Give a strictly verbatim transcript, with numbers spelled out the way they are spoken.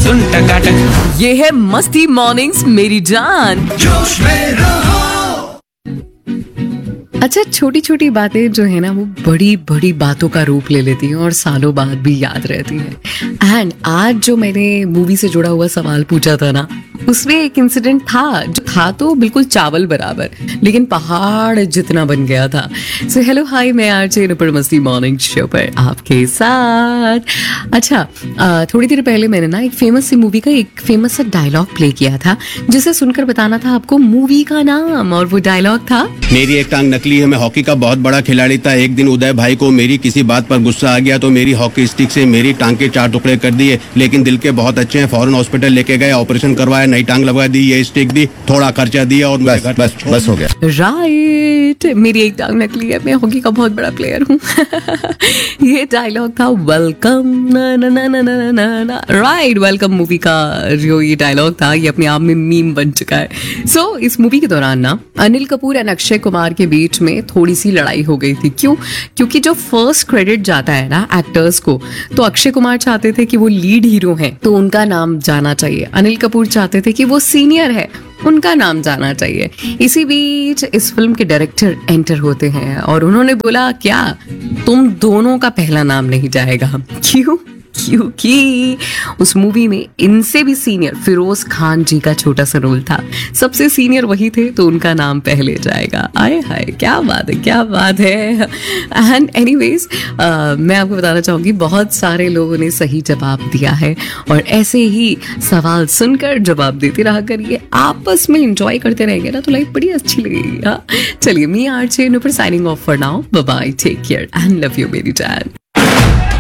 सुन टकाटक। ये है मस्ती मॉर्निंग्स मेरी जान। जोश में रहो। अच्छा, छोटी छोटी बातें जो है ना वो बड़ी बड़ी बातों का रूप ले लेती हैं और सालों बाद भी याद रहती हैं। एंड आज जो मैंने मूवी से जुड़ा हुआ सवाल पूछा था ना, उसमें एक इंसिडेंट था जो था तो बिल्कुल चावल बराबर, लेकिन पहाड़ जितना बन गया था। सो हेलो हाय, मैं आरजे नुपुर मस्ती मॉर्निंग शो पर आपके साथ। अच्छा, आ, थोड़ी देर पहले मैंने ना एक फेमस सी मूवी का एक फेमस सा डायलॉग प्ले किया था, जिसे सुनकर बताना था आपको मूवी का नाम, और वो डायलॉग था, मेरी एक टांग नकली है, मैं हॉकी का बहुत बड़ा खिलाड़ी था। एक दिन उदय भाई को मेरी किसी बात पर गुस्सा आ गया तो मेरी हॉकी स्टिक से मेरी टांग के चार टुकड़े कर दिए, लेकिन दिल के बहुत अच्छे हैं, फौरन हॉस्पिटल लेके गए, ऑपरेशन करवाया, नई टांग लगवा दी, ये स्टिक दी, थोड़ा खर्चा दिया और बस बस बस हो गया। राइट, मेरी एक टांग नकली है, मैं हॉकी का बहुत बड़ा प्लेयर हूँ। ये डायलॉग था वेलकम ना ना ना ना ना ना ना राइट, वेलकम मूवी का जो ये डायलॉग था, ये अपने आप में मीम बन चुका है। सो so, इस मूवी के दौरान ना अनिल कपूर एंड अक्षय कुमार के बीच में थोड़ी सी लड़ाई हो गई थी। क्यों? क्योंकि जो फर्स्ट क्रेडिट जाता है ना एक्टर्स को, तो अक्षय कुमार चाहते थे कि वो लीड हीरो हैं तो उनका नाम जाना चाहिए, अनिल कपूर चाहते थे कि वो सीनियर है, उनका नाम जाना चाहिए। इसी बीच इस फिल्म के डायरेक्टर एंटर होते हैं और उन्होंने बोला, क्या तुम दोनों का पहला नाम नहीं जाएगा? क्यों? क्योंकि उस मूवी में इनसे भी सीनियर फिरोज खान जी का छोटा सा रोल था, सबसे सीनियर वही थे, तो उनका नाम पहले जाएगा। आए हाय, क्या बात है, क्या बात है। एंड एनीवेज, मैं आपको बताना चाहूंगी बहुत सारे लोगों ने सही जवाब दिया है, और ऐसे ही सवाल सुनकर जवाब देते रहा करिए, आपस में एंजॉय करते रहेंगे ना तो लाइफ बड़ी अच्छी लगेगी। हाँ, चलिए, मी RJ Nupur signing off for now, bye bye, take care and love you मेरी जान।